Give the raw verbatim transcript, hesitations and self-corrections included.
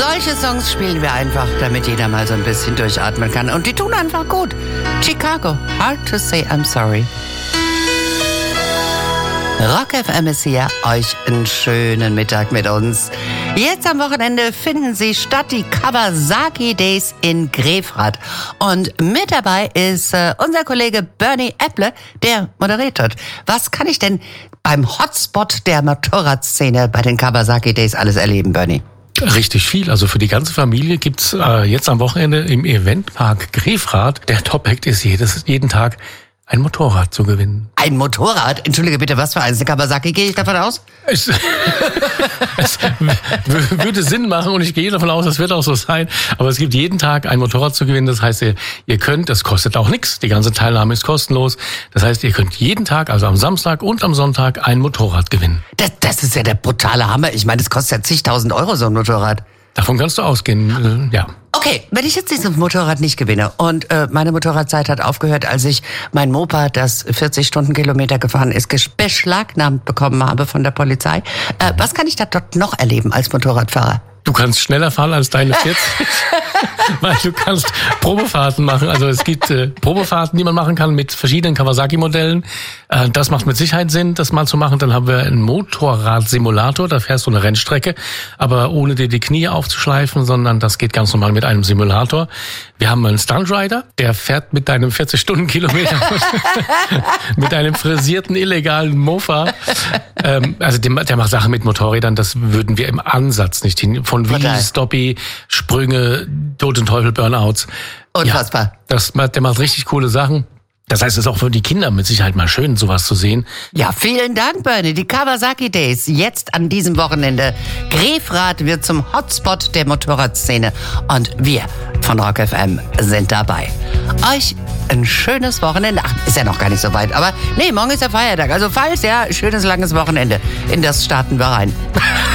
Solche Songs spielen wir einfach, damit jeder mal so ein bisschen durchatmen kann. Und die tun einfach gut. Chicago, Hard to Say I'm Sorry. Rock F M ist hier, euch einen schönen Mittag mit uns. Jetzt am Wochenende finden sie statt, die Kawasaki Days in Grefrath. Und mit dabei ist äh, unser Kollege Bernie Epple, der moderiert hat. Was kann ich denn beim Hotspot der Motorradszene bei den Kawasaki Days alles erleben, Bernie? Richtig viel. Also für die ganze Familie gibt's äh, jetzt am Wochenende im Eventpark Grefrath. Der Top-Act ist jedes, jeden Tag ein Motorrad zu gewinnen. Ein Motorrad? Entschuldige bitte, was für eins? Eine Kawasaki, gehe ich davon aus? Es, es w- würde Sinn machen und ich gehe davon aus, das wird auch so sein. Aber es gibt jeden Tag ein Motorrad zu gewinnen. Das heißt, ihr, ihr könnt, das kostet auch nichts. Die ganze Teilnahme ist kostenlos. Das heißt, ihr könnt jeden Tag, also am Samstag und am Sonntag, ein Motorrad gewinnen. Das, das ist ja der brutale Hammer. Ich meine, das kostet ja zigtausend Euro, so ein Motorrad. Davon kannst du ausgehen, äh, ja. Okay, wenn ich jetzt dieses Motorrad nicht gewinne und äh, meine Motorradzeit hat aufgehört, als ich mein Moped, das vierzig Stundenkilometer gefahren ist, beschlagnahmt bekommen habe von der Polizei, äh, was kann ich da dort noch erleben als Motorradfahrer? Du kannst schneller fahren als deine vierzig, weil du kannst Probefahrten machen. Also es gibt äh, Probefahrten, die man machen kann mit verschiedenen Kawasaki-Modellen. Äh, das macht mit Sicherheit Sinn, das mal zu machen. Dann haben wir einen Motorradsimulator, da fährst du eine Rennstrecke, aber ohne dir die Knie aufzuschleifen, sondern das geht ganz normal mit einem Simulator. Wir haben einen Stuntrider, der fährt mit deinem vierzig Stundenkilometer mit einem frisierten, illegalen Mofa. Ähm, also der, der macht Sachen mit Motorrädern, das würden wir im Ansatz nicht hin. Von Wheelie, Stoppie, Sprünge, Tod und Teufel, Burnouts. Unfassbar. Ja, das, der macht richtig coole Sachen. Das heißt, es ist auch für die Kinder mit Sicherheit mal schön, sowas zu sehen. Ja, vielen Dank, Bernie. Die Kawasaki Days jetzt an diesem Wochenende. Grefrath wird zum Hotspot der Motorradszene. Und wir von Rock F M sind dabei. Euch ein schönes Wochenende. Ach, ist ja noch gar nicht so weit. Aber nee, morgen ist ja Feiertag. Also falls ja, schönes langes Wochenende. In das starten wir rein.